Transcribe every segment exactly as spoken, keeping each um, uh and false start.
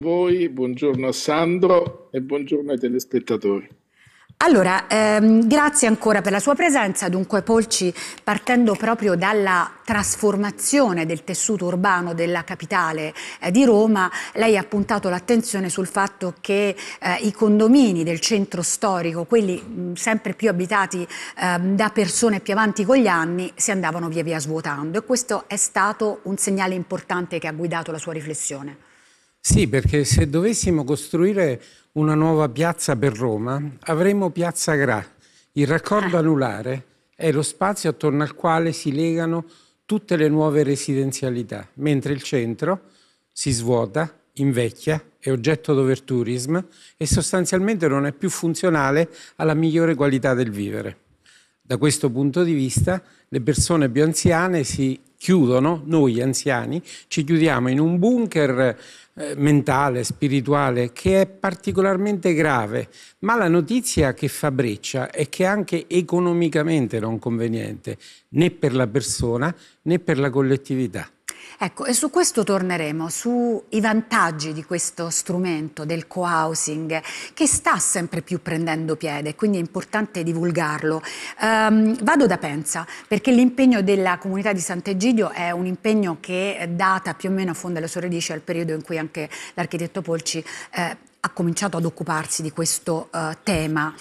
Voi, buongiorno a Sandro e buongiorno ai telespettatori. Allora, ehm, grazie ancora per la sua presenza. Dunque, Polci, partendo proprio dalla trasformazione del tessuto urbano della capitale eh, di Roma, lei ha puntato l'attenzione sul fatto che eh, i condomini del centro storico, quelli mh, sempre più abitati eh, da persone più avanti con gli anni, si andavano via via svuotando, e questo è stato un segnale importante che ha guidato la sua riflessione. Sì, perché se dovessimo costruire una nuova piazza per Roma, avremmo Piazza Gra. Il raccordo anulare è lo spazio attorno al quale si legano tutte le nuove residenzialità, mentre il centro si svuota, invecchia, è oggetto d'overtourism e sostanzialmente non è più funzionale alla migliore qualità del vivere. Da questo punto di vista, le persone più anziane si chiudono, noi anziani ci chiudiamo in un bunker eh, mentale, spirituale, che è particolarmente grave, ma la notizia che fa breccia è che è anche economicamente non conveniente, né per la persona né per la collettività. Ecco, e su questo torneremo, sui vantaggi di questo strumento del co-housing che sta sempre più prendendo piede, quindi è importante divulgarlo. Um, vado da Penza, perché l'impegno della comunità di Sant'Egidio è un impegno che data più o meno, affonda le sue radici al periodo in cui anche l'architetto Polci eh, ha cominciato ad occuparsi di questo uh, tema.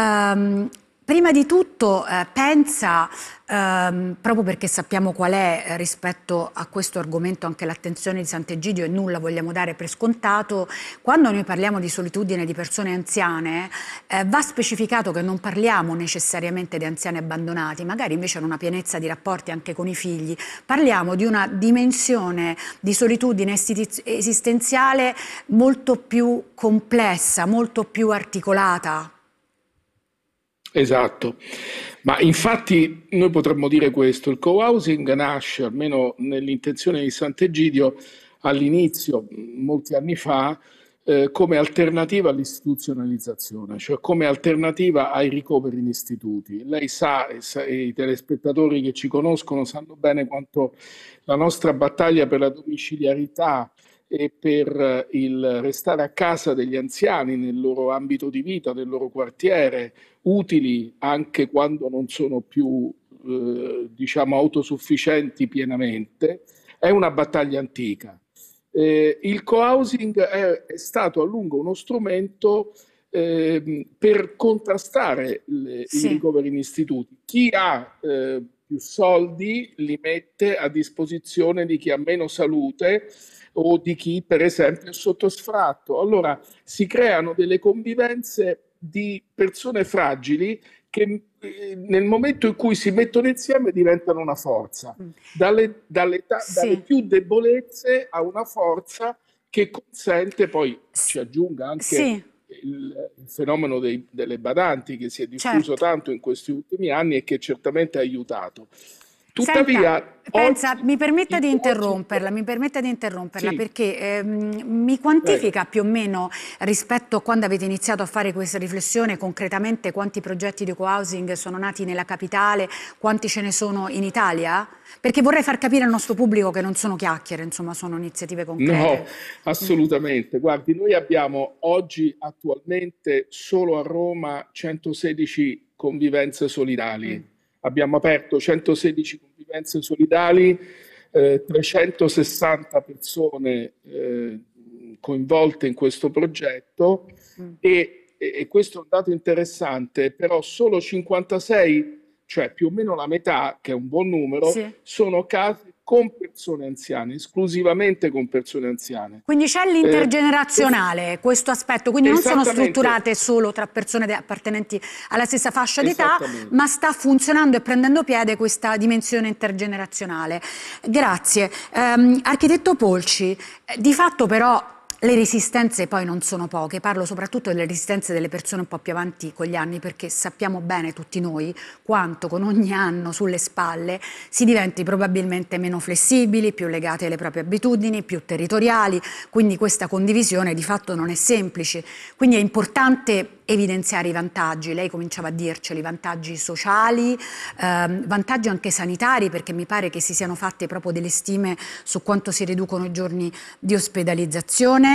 Um, Prima di tutto eh, Penza, ehm, proprio perché sappiamo qual è eh, rispetto a questo argomento anche l'attenzione di Sant'Egidio, e nulla vogliamo dare per scontato, quando noi parliamo di solitudine di persone anziane eh, va specificato che non parliamo necessariamente di anziani abbandonati, magari invece hanno una pienezza di rapporti anche con i figli, parliamo di una dimensione di solitudine esistenziale molto più complessa, molto più articolata. Esatto, ma infatti noi potremmo dire questo: il co-housing nasce, almeno nell'intenzione di Sant'Egidio, all'inizio, molti anni fa, eh, come alternativa all'istituzionalizzazione, cioè come alternativa ai ricoveri in istituti. Lei sa, e sa- e i telespettatori che ci conoscono sanno bene quanto la nostra battaglia per la domiciliarità e per il restare a casa degli anziani nel loro ambito di vita, nel loro quartiere, utili anche quando non sono più, eh, diciamo, autosufficienti pienamente, è una battaglia antica. Eh, il co-housing è, è stato a lungo uno strumento eh, per contrastare le, i Sì. ricoveri in istituti. Chi ha eh, più soldi li mette a disposizione di chi ha meno salute o di chi, per esempio, è sotto sfratto. Allora si creano delle convivenze di persone fragili che eh, nel momento in cui si mettono insieme diventano una forza, Mm. dalle, dalle, ta- dalle Sì. più debolezze a una forza che consente, poi ci S- aggiunga anche Sì, il, il fenomeno dei- delle badanti che si è diffuso certo. tanto in questi ultimi anni e che certamente ha aiutato. Senta, Tuttavia, pensa, oggi mi permetta il di co-housing... interromperla, mi permetta di interromperla Sì, perché ehm, mi prego. quantifica più o meno rispetto a quando avete iniziato a fare questa riflessione, concretamente quanti progetti di co-housing sono nati nella capitale, quanti ce ne sono in Italia? Perché vorrei far capire al nostro pubblico che non sono chiacchiere, insomma, sono iniziative No, concrete. Mm. assolutamente. Guardi, noi abbiamo oggi attualmente solo a Roma centosedici convivenze Mm. solidali. Abbiamo aperto centosedici convivenze solidali, eh, trecentosessanta persone eh, coinvolte in questo progetto Mm. e, e- e questo è un dato interessante, però solo cinquantasei, cioè più o meno la metà, che è un buon numero, Sì. sono case con persone anziane, esclusivamente con persone anziane. Quindi c'è Eh, questo- l'intergenerazionale, questo aspetto, quindi non sono esattamente, strutturate solo tra persone de- appartenenti alla stessa fascia d'età, esattamente. ma sta funzionando e prendendo piede questa dimensione intergenerazionale. Grazie. Ehm, architetto Polci, eh, di fatto però le resistenze poi non sono poche, parlo soprattutto delle resistenze delle persone un po' più avanti con gli anni, perché sappiamo bene tutti noi quanto con ogni anno sulle spalle si diventi probabilmente meno flessibili, più legati alle proprie abitudini, più territoriali, quindi questa condivisione di fatto non è semplice. Quindi è importante evidenziare i vantaggi, lei cominciava a dirceli, vantaggi sociali, ehm, vantaggi anche sanitari, perché mi pare che si siano fatte proprio delle stime su quanto si riducono i giorni di ospedalizzazione,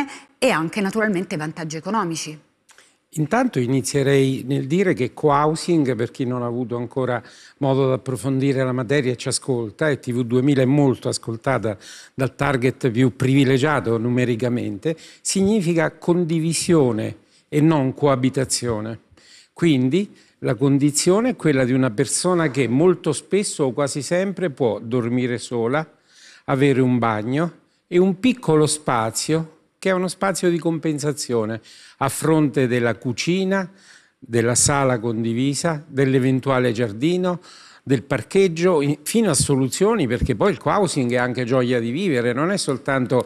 e anche naturalmente vantaggi economici. Intanto inizierei nel dire che co-housing, per chi non ha avuto ancora modo di approfondire la materia e ci ascolta, e T V duemila è molto ascoltata dal target più privilegiato numericamente, significa condivisione e non coabitazione. Quindi la condizione è quella di una persona che molto spesso o quasi sempre può dormire sola, avere un bagno e un piccolo spazio che è uno spazio di compensazione a fronte della cucina, della sala condivisa, dell'eventuale giardino, del parcheggio, fino a soluzioni, perché poi il co-housing è anche gioia di vivere, non è soltanto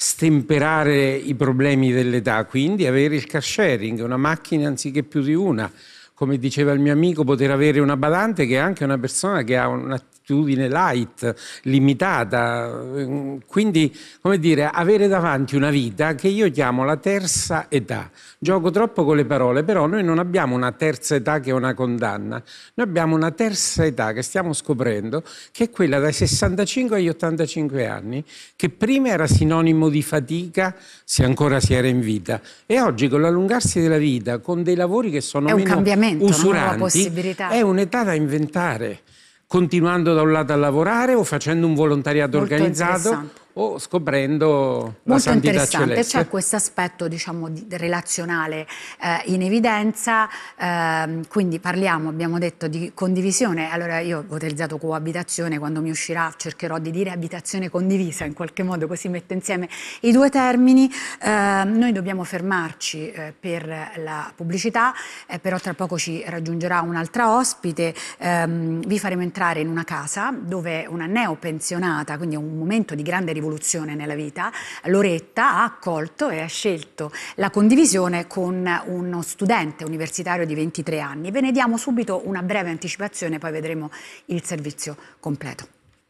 stemperare i problemi dell'età, quindi avere il car sharing, una macchina anziché più di una. Come diceva il mio amico, poter avere una badante che è anche una persona che ha un'attitudine light, limitata. Quindi, come dire, avere davanti una vita che io chiamo la terza età. Gioco troppo con le parole, però noi non abbiamo una terza età che è una condanna. Noi abbiamo una terza età che stiamo scoprendo, che è quella dai sessantacinque agli ottantacinque anni, che prima era sinonimo di fatica, se ancora si era in vita. E oggi, con l'allungarsi della vita, con dei lavori che sono è un meno cambiamento, usuranti, una possibilità. È un'età da inventare, continuando da un lato a lavorare o facendo un volontariato Molto organizzato o scoprendo la Molto santità interessante, celeste. c'è questo aspetto, diciamo, di, relazionale eh, in evidenza, eh, quindi parliamo, abbiamo detto, di condivisione. Allora io ho utilizzato coabitazione, quando mi uscirà cercherò di dire abitazione condivisa, in qualche modo così metto insieme i due termini. Eh, noi dobbiamo fermarci eh, per la pubblicità, eh, però tra poco ci raggiungerà un'altra ospite. Eh, vi faremo entrare in una casa dove una neopensionata, quindi è un momento di grande rivoluzione nella vita, Loretta ha accolto e ha scelto la condivisione con uno studente universitario di ventitré anni. Ve ne diamo subito una breve anticipazione, poi vedremo il servizio completo.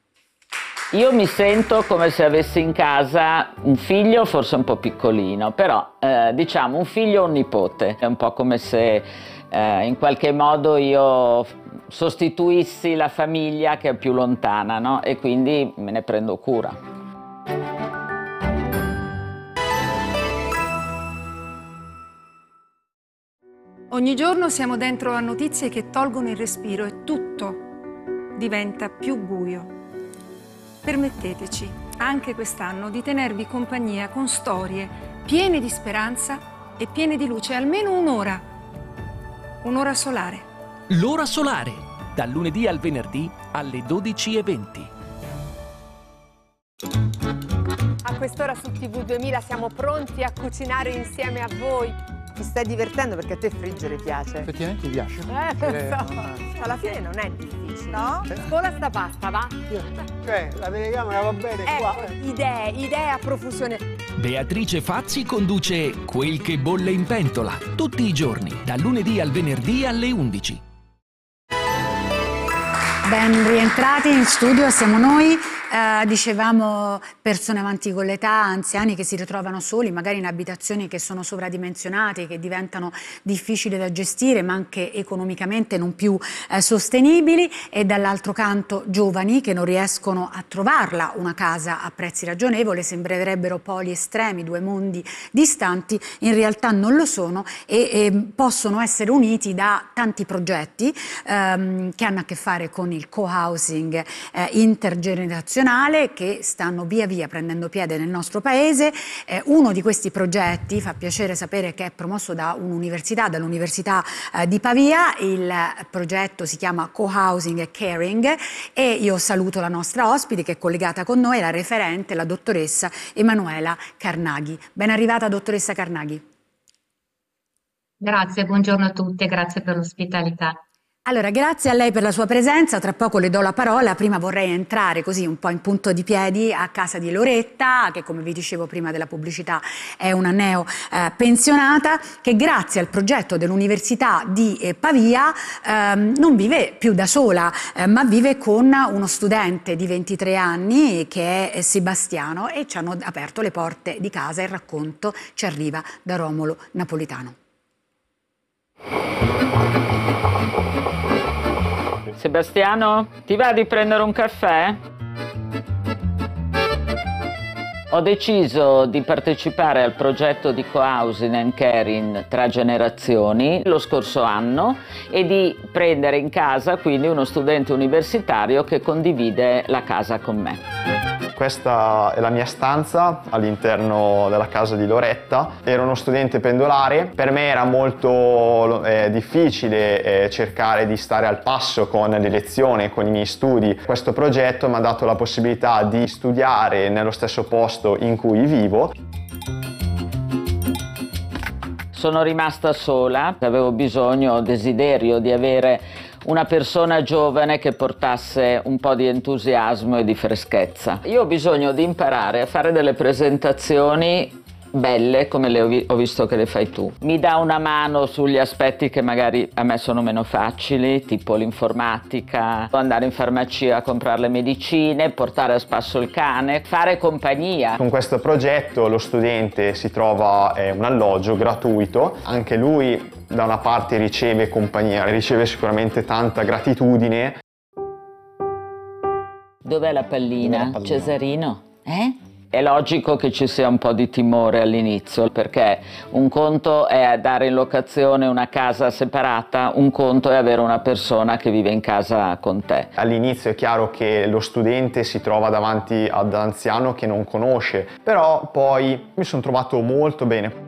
Io mi sento come se avessi in casa un figlio, forse un po' piccolino, però eh, diciamo un figlio o un nipote. È un po' come se eh, in qualche modo io sostituissi la famiglia che è più lontana, no? E quindi me ne prendo cura. Ogni giorno siamo dentro a notizie che tolgono il respiro e tutto diventa più buio. Permetteteci, anche quest'anno, di tenervi compagnia con storie piene di speranza e piene di luce, almeno un'ora. Un'ora solare. L'ora solare, dal lunedì al venerdì alle dodici e venti. A quest'ora su T V duemila siamo pronti a cucinare insieme a voi. Ti stai divertendo perché a te friggere piace. Effettivamente mi piace. Eh, lo so. Alla fine non è difficile. No? Scola sta pasta, va? Cioè, la telecamera va bene Ecco, qua. idee, idee a profusione. Beatrice Fazzi conduce Quel che bolle in pentola, tutti i giorni, dal lunedì al venerdì alle undici. Ben rientrati in studio, siamo noi, eh, dicevamo persone avanti con l'età, anziani che si ritrovano soli, magari in abitazioni che sono sovradimensionate, che diventano difficili da gestire, ma anche economicamente non più eh, sostenibili, e dall'altro canto giovani che non riescono a trovarla una casa a prezzi ragionevoli, sembrerebbero poli estremi, due mondi distanti, in realtà non lo sono e, e possono essere uniti da tanti progetti ehm, che hanno a che fare con il co-housing eh, intergenerazionale che stanno via via prendendo piede nel nostro paese. Eh, uno di questi progetti, fa piacere sapere che è promosso da un'università, dall'Università eh, di Pavia. Il progetto si chiama Co-housing e Caring e io saluto la nostra ospite che è collegata con noi, la referente, la dottoressa Emanuela Carnaghi. Ben arrivata, dottoressa Carnaghi. Grazie, buongiorno a tutti e grazie per l'ospitalità. Allora, grazie a lei per la sua presenza, tra poco le do la parola, prima vorrei entrare così un po' in punto di piedi a casa di Loretta, che come vi dicevo prima della pubblicità è una neo eh, pensionata, che grazie al progetto dell'Università di eh, Pavia ehm, non vive più da sola, eh, ma vive con uno studente di ventitré anni che è Sebastiano, e ci hanno aperto le porte di casa. Il racconto ci arriva da Romolo Napolitano. Sebastiano, ti va di prendere un caffè? Ho deciso di partecipare al progetto di co-housing and caring tra generazioni lo scorso anno e di prendere in casa quindi uno studente universitario che condivide la casa con me. Questa è la mia stanza all'interno della casa di Loretta. Ero uno studente pendolare, per me era molto eh, difficile eh, cercare di stare al passo con le lezioni, con i miei studi. Questo progetto mi ha dato la possibilità di studiare nello stesso posto in cui vivo. Sono rimasta sola, avevo bisogno, desiderio di avere una persona giovane che portasse un po' di entusiasmo e di freschezza. Io ho bisogno di imparare a fare delle presentazioni belle come le ho, vi- ho visto che le fai tu. Mi dà una mano sugli aspetti che magari a me sono meno facili, tipo l'informatica, andare in farmacia a comprare le medicine, portare a spasso il cane, fare compagnia. Con questo progetto lo studente si trova eh, un alloggio gratuito, anche lui da una parte riceve compagnia, riceve sicuramente tanta gratitudine. Dov'è la pallina? Dov'è la pallina? Cesarino? Eh? È logico che ci sia un po' di timore all'inizio, perché un conto è dare in locazione una casa separata, un conto è avere una persona che vive in casa con te. All'inizio è chiaro che lo studente si trova davanti ad anziano che non conosce, però poi mi sono trovato molto bene.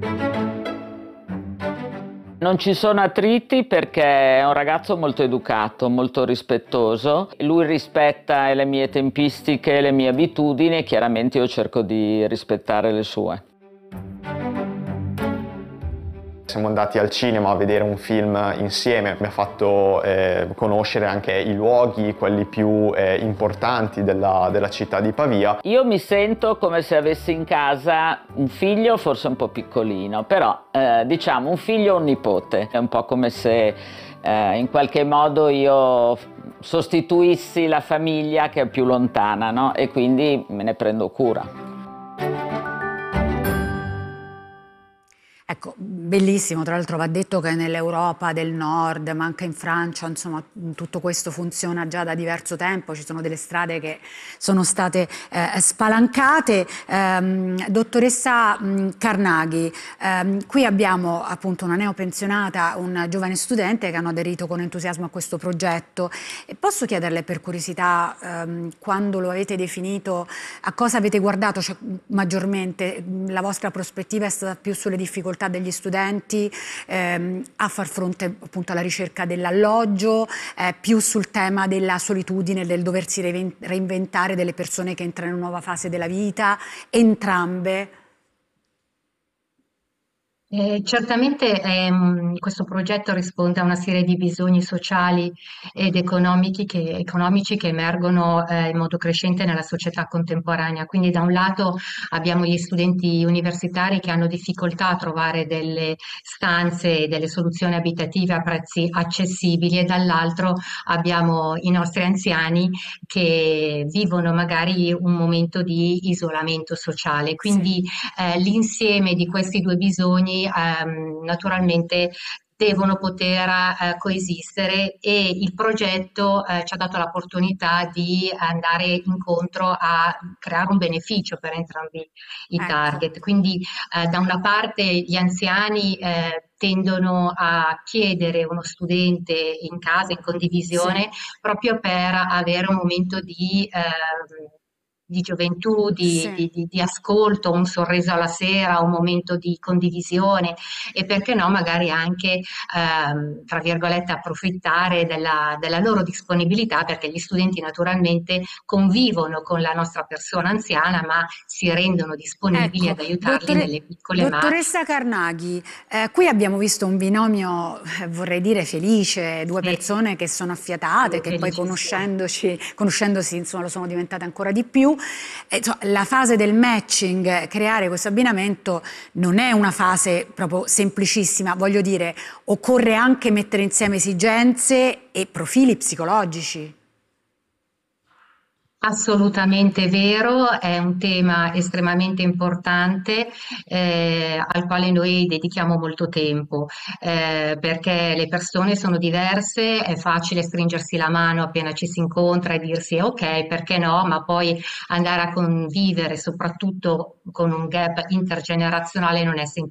Non ci sono attriti perché è un ragazzo molto educato, molto rispettoso. Lui rispetta le mie tempistiche, le mie abitudini e chiaramente io cerco di rispettare le sue. Siamo andati al cinema a vedere un film insieme, mi ha fatto eh, conoscere anche i luoghi, quelli più eh, importanti della, della città di Pavia. Io mi sento come se avessi in casa un figlio, forse un po' piccolino, però eh, diciamo un figlio o un nipote. È un po' come se eh, in qualche modo io sostituissi la famiglia che è più lontana, no? E quindi me ne prendo cura. Ecco, bellissimo, tra l'altro va detto che nell'Europa del Nord, ma anche in Francia, insomma, tutto questo funziona già da diverso tempo, ci sono delle strade che sono state eh, spalancate. Ehm, dottoressa mh, Carnaghi, ehm, qui abbiamo appunto una neopensionata, un giovane studente che hanno aderito con entusiasmo a questo progetto. E posso chiederle per curiosità, ehm, quando lo avete definito, a cosa avete guardato, cioè, maggiormente? La vostra prospettiva è stata più sulle difficoltà degli studenti ehm, a far fronte appunto alla ricerca dell'alloggio, eh, più sul tema della solitudine, del doversi reinventare, delle persone che entrano in una nuova fase della vita, entrambe? Eh, certamente ehm, questo progetto risponde a una serie di bisogni sociali ed economici che, economici che emergono eh, in modo crescente nella società contemporanea. Quindi da un lato abbiamo gli studenti universitari che hanno difficoltà a trovare delle stanze e delle soluzioni abitative a prezzi accessibili e dall'altro abbiamo i nostri anziani che vivono magari un momento di isolamento sociale. Quindi eh, l'insieme di questi due bisogni Ehm, naturalmente devono poter eh, coesistere e il progetto eh, ci ha dato l'opportunità di andare incontro a creare un beneficio per entrambi i Ecco. target. Quindi eh, da una parte gli anziani eh, tendono a chiedere uno studente in casa, in condivisione, Sì. proprio per avere un momento di eh, di gioventù, di, Sì. di, di, di ascolto, un sorriso alla sera, un momento di condivisione e perché no magari anche, ehm, tra virgolette, approfittare della, della loro disponibilità, perché gli studenti naturalmente convivono con la nostra persona anziana ma si rendono disponibili Ecco, ad aiutarli dottore- nelle piccole ma dottoressa Carnaghi, eh, qui abbiamo visto un binomio, eh, vorrei dire felice, due Sì. persone che sono affiatate, Sì, che poi felicissimo. conoscendoci, conoscendosi insomma, lo sono diventate ancora di più. Eh, insomma, la fase del matching, creare questo abbinamento, non è una fase proprio semplicissima, voglio dire, occorre anche mettere insieme esigenze e profili psicologici. Assolutamente vero, è un tema estremamente importante eh, al quale noi dedichiamo molto tempo, eh, perché le persone sono diverse, è facile stringersi la mano appena ci si incontra e dirsi ok, perché no, ma poi andare a convivere soprattutto con un gap intergenerazionale non è semplice.